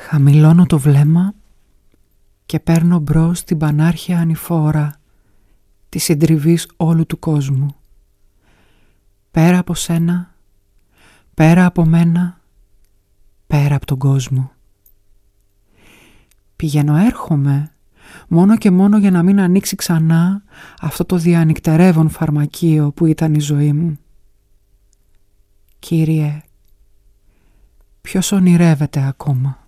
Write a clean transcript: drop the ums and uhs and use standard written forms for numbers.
Χαμηλώνω το βλέμμα και παίρνω μπρος την πανάρχια ανηφόρα της συντριβής όλου του κόσμου. Πέρα από σένα, πέρα από μένα, πέρα από τον κόσμο. Πηγαίνω έρχομαι, μόνο και μόνο για να μην ανοίξει ξανά αυτό το διανυκτερεύον φαρμακείο που ήταν η ζωή μου. Κύριε, ποιος ονειρεύεται ακόμα?